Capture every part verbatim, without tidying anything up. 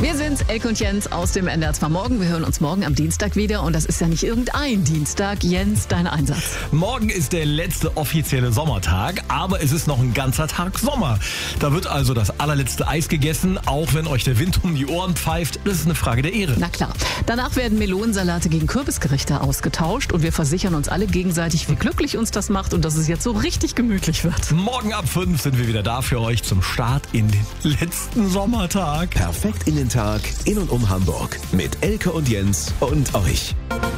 Wir sind Elke und Jens aus dem N D R zwei Morgen. Wir hören uns morgen am Dienstag wieder und das ist ja nicht irgendein Dienstag. Jens, dein Einsatz. Morgen ist der letzte offizielle Sommertag, aber es ist noch ein ganzer Tag Sommer. Da wird also das allerletzte Eis gegessen, auch wenn euch der Wind um die Ohren pfeift. Das ist eine Frage der Ehre. Na klar. Danach werden Melonensalate gegen Kürbisgerichte ausgetauscht und wir versichern uns alle gegenseitig, wie glücklich uns das macht und dass es jetzt so richtig gemütlich wird. Morgen ab fünf sind wir wieder da für euch zum Start in den letzten Sommertag. Perfekt in den Tag, in und um Hamburg. Mit Elke und Jens und euch.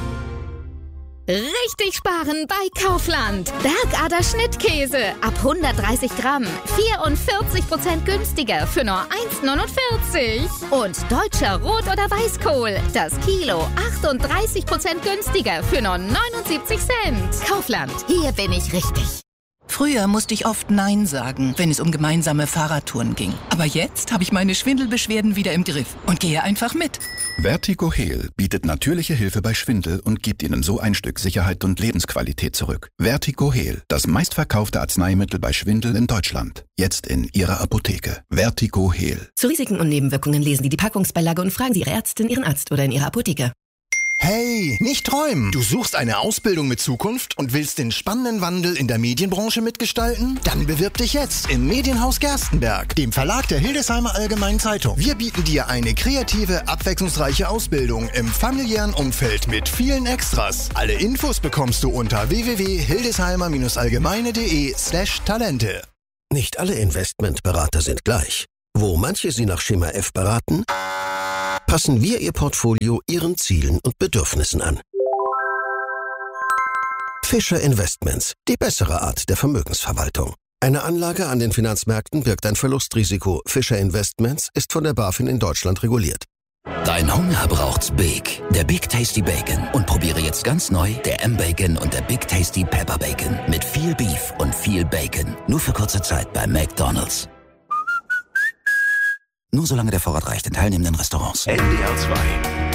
Richtig sparen bei Kaufland. Bergader Schnittkäse ab hundertdreißig Gramm. vierundvierzig Prozent günstiger für nur eins neunundvierzig. Und deutscher Rot- oder Weißkohl. Das Kilo achtunddreißig Prozent günstiger für nur neunundsiebzig Cent. Kaufland, hier bin ich richtig. Früher musste ich oft Nein sagen, wenn es um gemeinsame Fahrradtouren ging. Aber jetzt habe ich meine Schwindelbeschwerden wieder im Griff und gehe einfach mit. Vertigo Heal bietet natürliche Hilfe bei Schwindel und gibt Ihnen so ein Stück Sicherheit und Lebensqualität zurück. Vertigo Heal, das meistverkaufte Arzneimittel bei Schwindel in Deutschland. Jetzt in Ihrer Apotheke. Vertigo Heal. Zu Risiken und Nebenwirkungen lesen Sie die Packungsbeilage und fragen Sie Ihre Ärztin, Ihren Arzt oder in Ihrer Apotheke. Hey, nicht träumen! Du suchst eine Ausbildung mit Zukunft und willst den spannenden Wandel in der Medienbranche mitgestalten? Dann bewirb dich jetzt im Medienhaus Gerstenberg, dem Verlag der Hildesheimer Allgemeinen Zeitung. Wir bieten dir eine kreative, abwechslungsreiche Ausbildung im familiären Umfeld mit vielen Extras. Alle Infos bekommst du unter w w w punkt hildesheimer allgemeine punkt de slash Talente. Nicht alle Investmentberater sind gleich. Wo manche Sie nach Schema F beraten, passen wir Ihr Portfolio Ihren Zielen und Bedürfnissen an. Fischer Investments, die bessere Art der Vermögensverwaltung. Eine Anlage an den Finanzmärkten birgt ein Verlustrisiko. Fischer Investments ist von der BaFin in Deutschland reguliert. Dein Hunger braucht's Big. Der Big Tasty Bacon. Und probiere jetzt ganz neu der M-Bacon und der Big Tasty Pepper Bacon. Mit viel Beef und viel Bacon. Nur für kurze Zeit bei McDonald's. Nur solange der Vorrat reicht in teilnehmenden Restaurants. N D R zwei.